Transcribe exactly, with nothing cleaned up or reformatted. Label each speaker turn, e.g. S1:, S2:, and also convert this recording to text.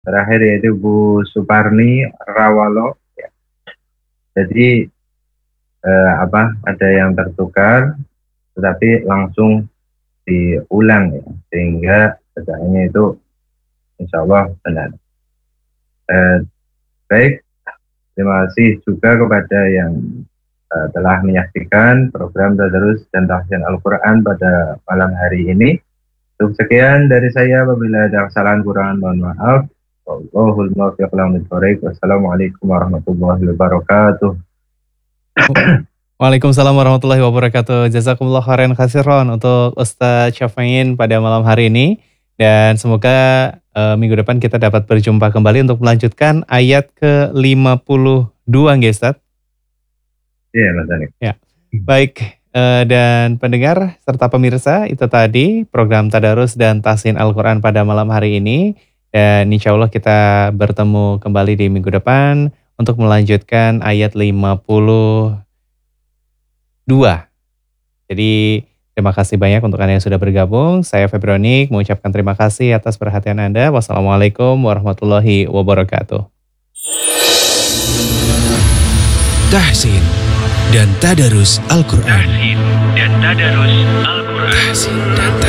S1: terakhir yaitu Bu Suparni Rawalo. Ya. Jadi eh, apa ada yang tertukar, tetapi langsung diulang ya, sehingga bacaannya itu insya Allah benar. Eh, baik, terima kasih juga kepada yang uh, telah menyaksikan program Tadarus dan Tahsin Al-Quran pada malam hari ini. Cukup sekian dari saya, apabila ada kesalahan kurangan mohon maaf. Wallahul muwaffiq ila aqwamit thoriq. Wassalamualaikum warahmatullahi wabarakatuh.
S2: Waalaikumsalam warahmatullahi wabarakatuh. Jazakumullah khairan katsiran untuk Ustadz Syafain pada malam hari ini. Dan semoga uh, minggu depan kita dapat berjumpa kembali untuk melanjutkan ayat ke lima puluh dua, nggih Ustadz?
S1: Iya, Mas Dani.
S2: Ya, baik. Uh, dan pendengar serta pemirsa, itu tadi program Tadarus dan Tahsin Al-Quran pada malam hari ini. Dan insya Allah kita bertemu kembali di minggu depan untuk melanjutkan ayat lima puluh dua. Jadi terima kasih banyak untuk Anda yang sudah bergabung. Saya Febronik mengucapkan terima kasih atas perhatian Anda. Wassalamualaikum warahmatullahi wabarakatuh.
S3: Tahsin dan Tadarus Al-Quran.
S4: Tahsin dan Tadarus Al-Quran.
S3: Tahsin dan Tadarus